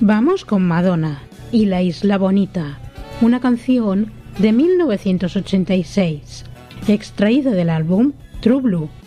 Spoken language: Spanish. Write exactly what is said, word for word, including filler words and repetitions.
Vamos con Madonna y La Isla Bonita, una canción de mil novecientos ochenta y seis, extraída del álbum True Blue.